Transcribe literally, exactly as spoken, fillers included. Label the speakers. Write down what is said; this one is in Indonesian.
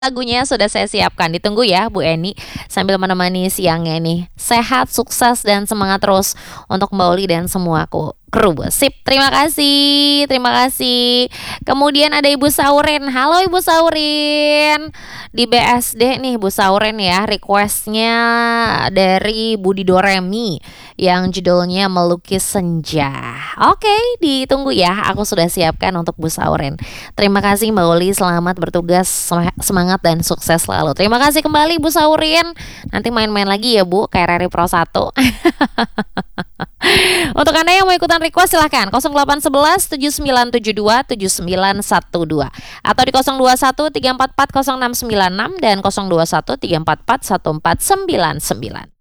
Speaker 1: Lagunya sudah saya siapkan, ditunggu ya Bu Eni, sambil menemani siangnya nih. Sehat, sukses, dan semangat terus untuk Mbak Oli dan semua ku kru. Sip, terima kasih terima kasih. Kemudian ada Ibu Saurin, halo Ibu Saurin. Di B S D nih Bu Saurin ya, requestnya dari Budi Doremi yang judulnya Melukis Senja. Oke, ditunggu ya, aku sudah siapkan untuk Bu Saurin. Terima kasih Mbak Oli, selamat bertugas, semangat dan sukses selalu. Terima kasih kembali Bu Saurin. Nanti main-main lagi ya Bu, K R R I Pro satu. Untuk Anda yang mau ikutan request silahkan nol delapan satu satu tujuh sembilan tujuh dua tujuh sembilan satu dua atau di nol dua satu tiga empat empat nol enam sembilan enam dan nol dua satu tiga empat empat satu empat sembilan sembilan.